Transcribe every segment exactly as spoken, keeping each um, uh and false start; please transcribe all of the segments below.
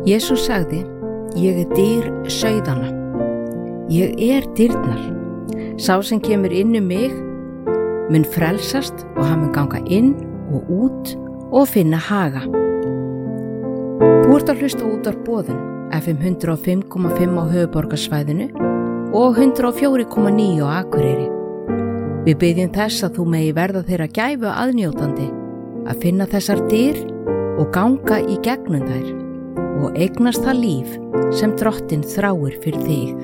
Jesús sagði, ég er dyr sauðanna. Ég er dyrnar. Sá sem kemur inn um mig mun frelsast og hann mun ganga inn og út og finna haga. Þú ert að hlusta út af boðun F M hundrað og fimm komma fimm á höfuðborgarsvæðinu og hundrað og fjögur komma níu á Akureyri. Við biðjum þess að þú megi verða þeirra gæfu aðnjótandi að finna þessar dyr og ganga í gegnum þær og eignast það líf sem Drottinn þráir fyrir þig.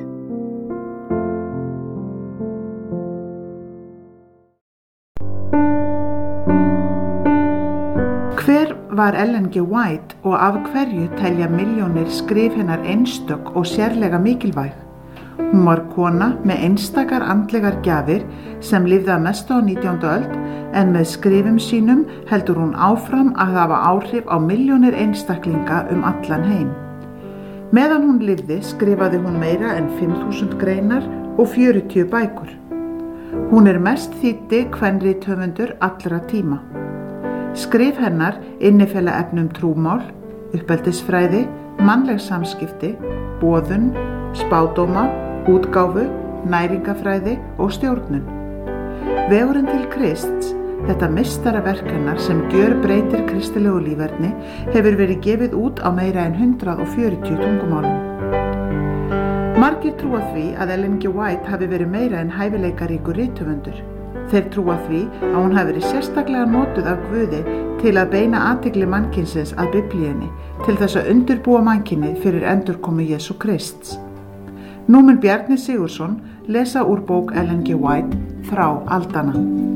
Hver var Ellen G. White og af hverju telja milljónir skrif hennar einstök og sérlega mikilvæg? Hún var kona með einstakar andlegar gjafir sem lifði að mestu á nítjándu öld en með skrifum sínum heldur hún áfram að hafa áhrif á milljónir einstaklinga um allan heim. Meðan hún lifði skrifaði hún meira en fimm þúsund greinar og fjörutíu bækur. Hún er mest þýddi kvenrithöfundur allra tíma. Skrif hennar innifela efnum trúmál, uppeldisfræði, mannleg samskipti, boðun, spádóma, útgáfu, næringafræði og stjórnun. Vegurinn til Krists, þetta meistaraverk hennar sem gjörbreytir kristilegu líferni, hefur verið gefið út á meira en hundrað og fjörutíu tungumálum. Margir trúa því að Ellen G. White hafi verið meira en hæfileikaríkur rithöfundur. Þeir trúa því að hún hafi verið sérstaklega notuð af Guði til að beina athygli mannkynsins að Biblíunni til þess að undirbúa mannkynið fyrir endurkomu Jesú Krists. Nú mun Bjarni Sigurðsson lesa úr bók Ellen G. White Þrá aldanna.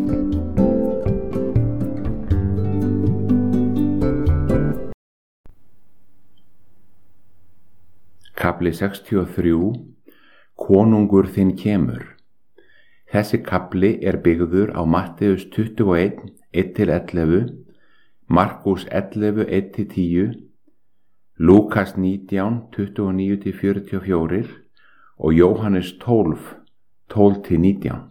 Kafli sextíu og þrjú. Konungur þinn kemur. Þessi kafli er byggður á Mattheus tuttugu og eitt, eitt til ellefu, Markús ellefu, eitt til tíu, Lúkas nítján, tuttugu og níu til fjörutíu og fjögur og Jóhannes tólf, tólf til nítján.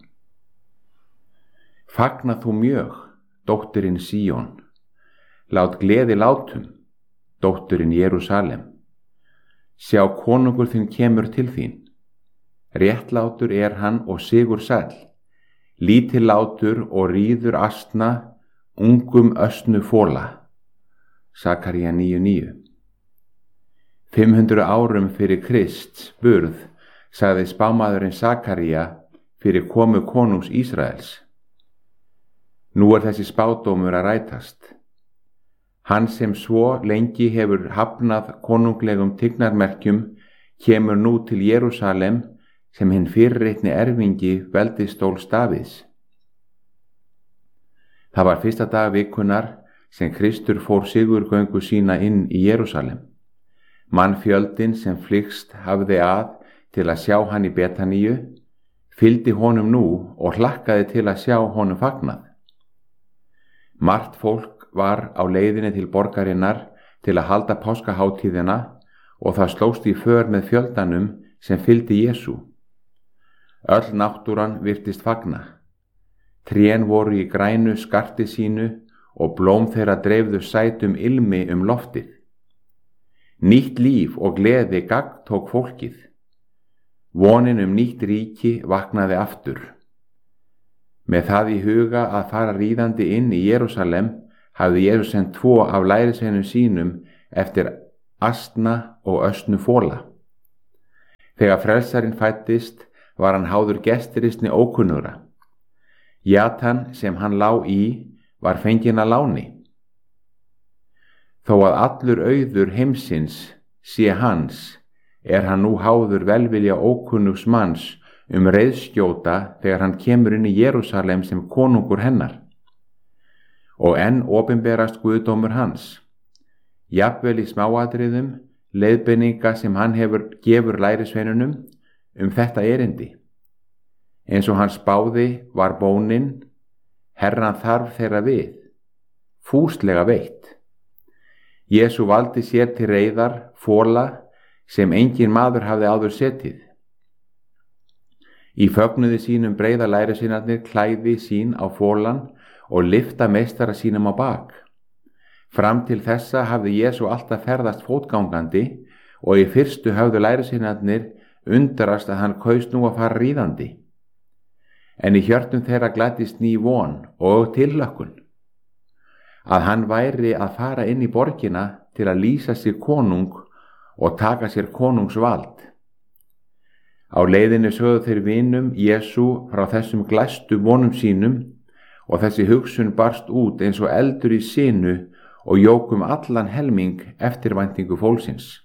Fagna þú mjög, dóttirin Síón, lát gleði látum, dóttirin Jerúsalem. Sjá konungur þinn kemur til þín. Réttlátur er hann og sigursæll, lítillátur og ríður asna, ungum ösnu fóla. Sakaría níu níu. Fimm hundruð árum fyrir Krists burð sagði spámaðurinn Sakaría fyrir komu konungs Ísraels. Nú er þessi spádómur að rætast. Hann sem svo lengi hefur hafnað konunglegum tignarmerkjum kemur nú til Jerúsalem sem hinn fyrirreitni erfingi veldistól Davíðs. Það var fyrsta dag vikunnar sem Kristur fór sigurgöngu sína inn í Jerúsalem. Mannfjöldinn sem flykst hafði að til að sjá hann í Betaníu, fylgdi honum nú og hlakkaði til að sjá honum fagnað. Margt fólk var á leiðinni til borgarinnar til að halda páskaháttíðina og það slóst í för með fjöldanum sem fylgdi Jesú. Öll náttúran virtist fagna. Trén voru í grænu skarti sínu og blóm þeirra dreifðu sætum ilmi um loftið. Nýtt líf og gleði gagn tók fólkið. Vonin um nýtt ríki vaknaði aftur. Með það í huga að fara ríðandi inn í Jerúsalem hafði Jesús sendt tvo af lærisveinum sínum eftir asna og ösnu fóla. Þegar frelsarinn fæddist var hann háður gestiristni ókunnugra. Jatan sem hann lá í var fenginn að láni. Þó að allur auður heimsins sé hans, er hann nú háður velvilja ókunnugs manns um reiðskjóta þegar hann kemur inn í Jerúsalem sem konungur hennar. Og enn opinberast guðdómur hans. Jafnvel í smáatriðum, leiðbeininga sem hann hefur gefur lærisveinunum um þetta erindi. Eins og hann spáði var bónin, Herran þarf þeirra við, fúslega veitt. Jesú valdi sér til reiðar fóla sem engin maður hafði áður setið. Í fögnuði sínum breiða lærisveinarnir klæði sín á fólan og lyfta meistara sínum á bak. Fram til þessa hafði Jesú alltaf ferðast fótgangandi og í fyrstu höfðu lærisveinarnir undrast að hann kaus nú að fara ríðandi. En í hjörtum þeirra gladdist ný von og tilhlökkun, að hann væri að fara inn í borgina til að lýsa sér konung og taka sér konungsvald. Á leiðinni sögðu þeir vinum Jesú frá þessum glæstu vonum sínum og þessi hugsun barst út eins og eldur í sinu og jók um allan helming eftirvæntingu fólksins.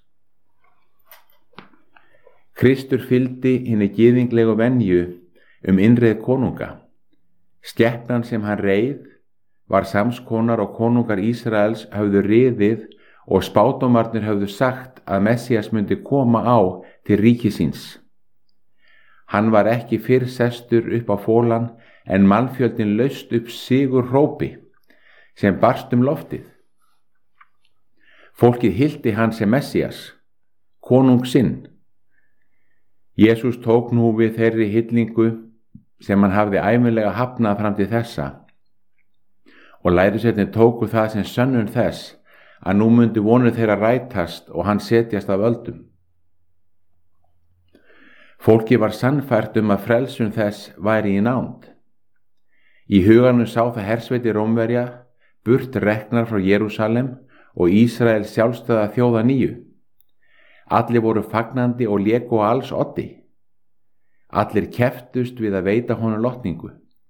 Kristur fylgdi hinni gyðinglegu venju um innreið konunga. Skepnan sem hann reið var samskonar og konungar Ísraels höfðu riðið og spádómarnir höfðu sagt að Messías myndi koma á til ríki síns. Hann var ekki fyrr sestur upp á fólan en mannfjöldin laust upp sigur hrópi sem barst um loftið. Fólkið hylti hann sem Messías, konung sinn. Jesús tók nú við þeirri hyllingu sem hann hafði ævinlega hafnað fram til þessa og lærisveinarnir tóku það sem sönnun þess að nú myndi vonir þeirra rætast og hann setjast af völdum. Fólki var sannfært um að frelsun þess væri í nánd. Í huganum sá það hersveiti Rómverja burt reknar frá Jerúsalem og Ísrael sjálfstæða þjóða nýju. Allir voru fagnandi og léku á alls oddi. Allir keftust við að veita honum lotningu.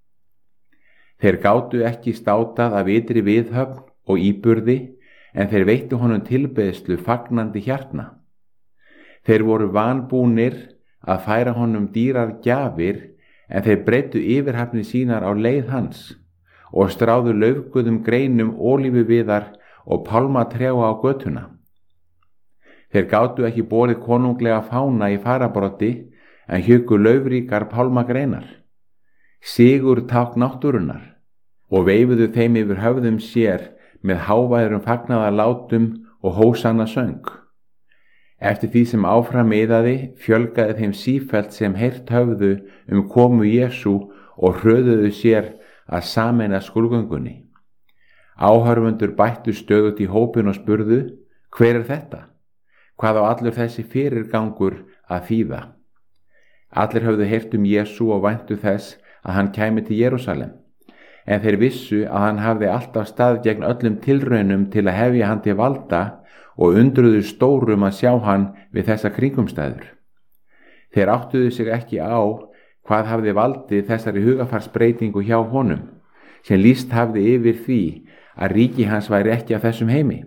Þeir gátu ekki státað af ytri viðhöfn og íburði, en þeir veittu honum tilbeiðslu fagnandi hjartna. Þeir voru vanbúnir að færa honum dýrar gjafir, en þeir breyttu yfirhafni sínar á leið hans og stráðu laufguðum greinum ólífuviðar og pálmatrjá á götuna. Þeir gátu ekki borið konunglega fána í farabrotti, en hjuku laufríkar pálmagreinar, sigur ták náttúrunnar, og veifuðu þeim yfir höfðum sér með hávæðurum fagnaðarlátum og hósanna söng. Eftir því sem áfram miðaði fjölgaði þeim sífellt sem heyrt höfðu um komu Jesú og hröðuðu sér að sameina skrúðgöngunni. Áhorfendur bættu stöðugt í hópinn og spurðu: hver er þetta? Hvað á allur þessi fyrirgangur að þýða? Allir höfðu heyrt um Jesú og væntu þess að hann kæmi til Jerúsalem, en þeir vissu að hann hafði alltaf stað gegn öllum tilraunum til að hefja hann til valda og undruðu stórum að sjá hann við þessa kringumstæður. Þeir áttuðu sig ekki á hvað hafði valdið þessari hugafarsbreytingu hjá honum, sem lýst hafði yfir því að ríki hans væri ekki af þessum heimi.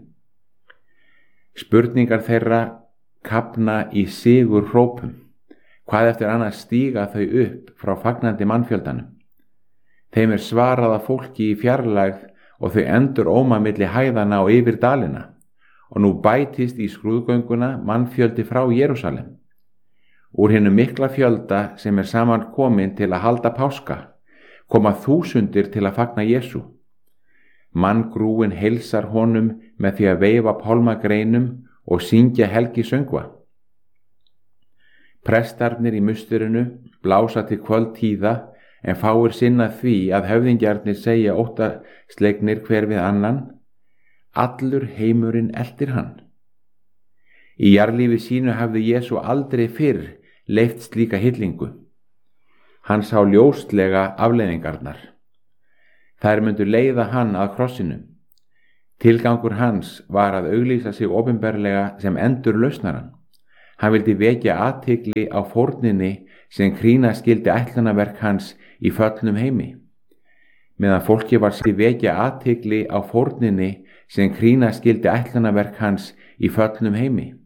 Spurningar þeirra kafna í sigur hrópum. Hvað eftir annars stíga þau upp frá fagnandi mannfjöldanum. Þeim er svarað að fólki í fjarlægð og þau endur óma milli hæðana og yfir dalina, og nú bætist í skrúðgönguna mannfjöldi frá Jerúsalem. Úr hinum mikla fjölda sem er saman komin til að halda páska, koma þúsundir til að fagna Jesú. Manngrúin heilsar honum með því að veifa pálmagreinum og syngja helgisöngva. Prestarnir í musturinu blása til kvöldtíða, en fáir sinna því að höfðingjarnir segja óttaslegnir hver við annan: allur heimurinn eltir hann. Í jarðlífi sínu hafði Jesú aldrei fyrr leyft slíka hyllingu. Hann sá ljóslega afleiðingarnar. Þær myndu leiða hann að krossinu. Tilgangur hans var að auglýsa sig opinberlega sem endur lausnaran. Hann vildi vekja athygli á fórninni sem krýna skildi ætlunarverk hans í föllnum heimi. Meðan fólki var að vekja athygli á fórninni sem krýna skildi ætlunarverk hans í föllnum heimi.